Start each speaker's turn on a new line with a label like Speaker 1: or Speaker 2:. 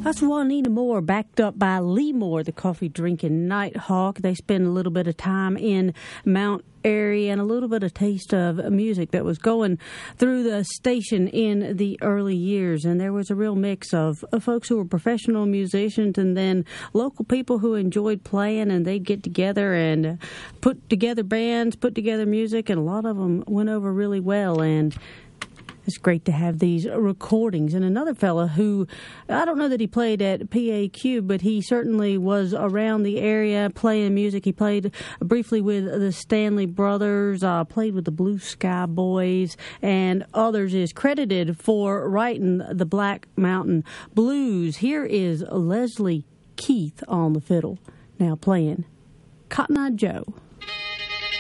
Speaker 1: That's Juanita Moore, backed up by Lee Moore, the coffee-drinking Nighthawk. They spend a little bit of time in Mount Airy and a little bit of taste of music that was going through the station in the early years. And there was a real mix of folks who were professional musicians and then local people who enjoyed playing, and they'd get together and put together bands, put together music, and a lot of them went over really well. And it's great to have these recordings. And another fella who, I don't know that he played at PAQ, but he certainly was around the area playing music. He played briefly with the Stanley Brothers, played with the Blue Sky Boys, and others, is credited for writing the Black Mountain Blues. Here is Leslie Keith on the fiddle, now playing Cotton Eye Joe.